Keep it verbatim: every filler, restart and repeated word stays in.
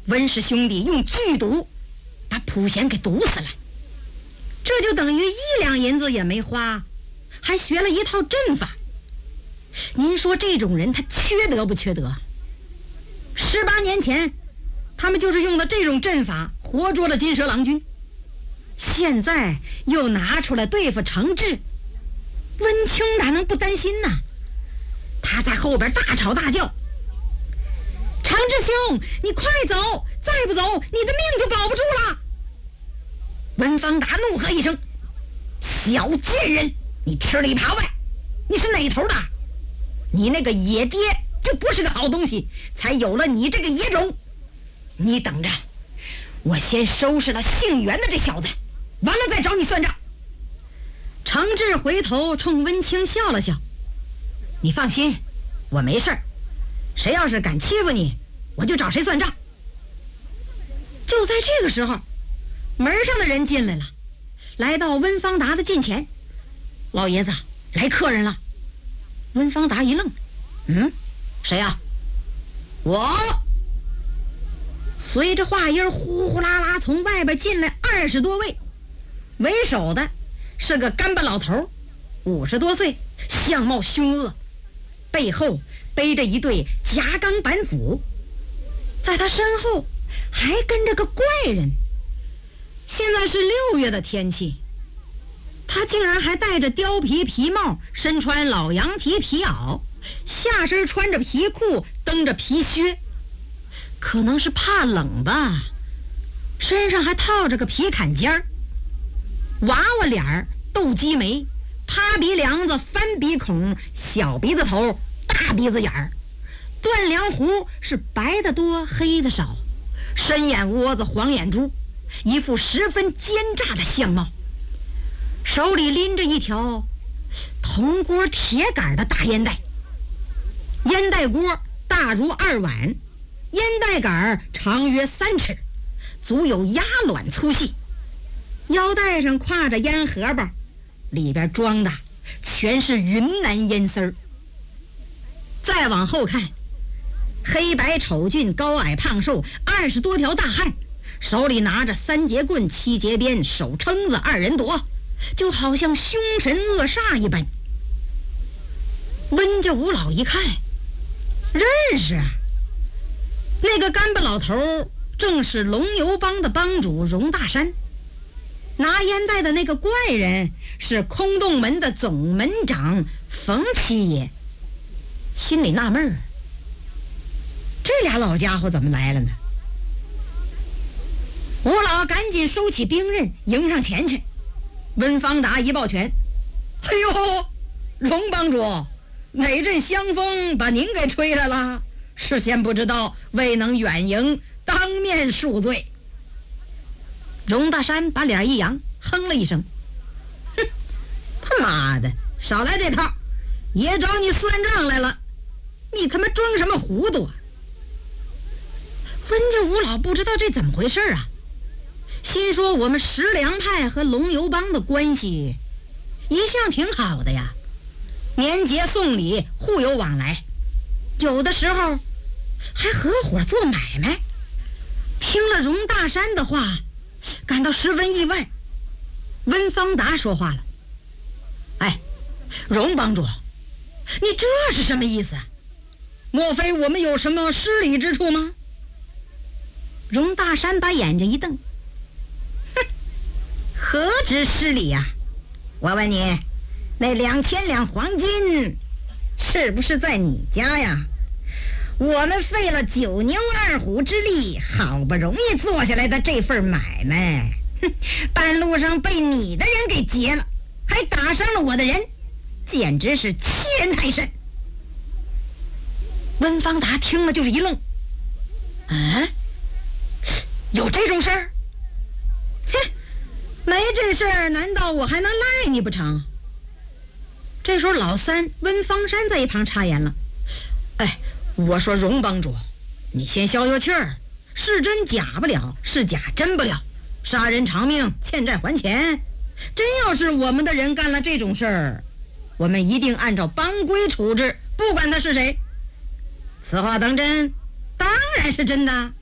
温氏兄弟用剧毒把普贤给毒死了，这就等于一两银子也没花，还学了一套阵法。您说这种人他缺德不缺德？十八年前他们就是用的这种阵法活捉了金蛇郎君，现在又拿出来对付程志，温清哪能不担心呢？他在后边大吵大叫：程志兄，你快走，再不走你的命就保不住了。温方达怒喝一声：小贱人，你吃里扒外，你是哪头的？你那个野爹就不是个好东西，才有了你这个野种。你等着，我先收拾了姓袁的这小子，完了再找你算账。程志回头冲温清笑了笑：你放心，我没事儿，谁要是敢欺负你，我就找谁算账。就在这个时候，门上的人进来了，来到温方达的近前：老爷子，来客人了。温方达一愣：嗯，谁呀？我。随着话音呼呼啦啦从外边进来二十多位，为首的是个干巴老头，五十多岁，相貌凶恶，背后背着一对夹钢板斧，在他身后还跟着个怪人。现在是六月的天气，他竟然还戴着貂皮皮帽，身穿老羊皮皮袄，下身穿着皮裤，蹬着皮靴，可能是怕冷吧，身上还套着个皮坎肩儿，娃娃脸儿，斗鸡眉，塌鼻梁子，翻鼻孔，小鼻子头，大鼻子眼儿，断梁胡是白的多黑的少，深眼窝子，黄眼珠，一副十分奸诈的相貌，手里拎着一条铜锅铁杆的大烟袋，烟袋锅大如二碗，烟袋杆长约三尺，足有鸭卵粗细，腰带上挎着烟荷包，里边装的全是云南烟丝儿。再往后看，黑白丑俊，高矮胖瘦，二十多条大汉，手里拿着三节棍，七节鞭，手撑子，二人夺，就好像凶神恶煞一般。温家五老一看，认识啊，那个干巴老头正是龙游帮的帮主荣大山，拿烟袋的那个怪人是空洞门的总门长冯七爷。心里纳闷儿，这俩老家伙怎么来了呢？吴老赶紧收起兵刃，迎上前去。温方达一抱拳：哎呦，荣帮主，哪阵香风把您给吹来了？事先不知道，未能远迎，当面恕罪。荣大山把脸一扬，哼了一声：哼，他妈的，少来这套，爷找你算账来了，你他妈装什么糊涂啊？温家五老不知道这怎么回事啊，心说我们石梁派和龙游帮的关系一向挺好的呀，年节送礼，互有往来，有的时候还合伙做买卖。听了荣大山的话，感到十分意外。温方达说话了：哎，荣帮主，你这是什么意思啊？莫非我们有什么失礼之处吗？荣大山把眼睛一瞪：哼，何止失礼呀、啊！我问你，那两千两黄金是不是在你家呀？我们费了九牛二虎之力，好不容易做下来的这份买卖，哼，半路上被你的人给劫了，还打伤了我的人，简直是欺人太甚。温方达听了就是一愣：啊，有这种事儿？哼，没这事儿，难道我还能赖你不成？这时候老三温方山在一旁插言了：哎，我说荣帮主，你先消消气儿，是真假不了，是假真不了，杀人偿命，欠债还钱，真要是我们的人干了这种事儿，我们一定按照帮规处置，不管他是谁。此话当真？当然是真的。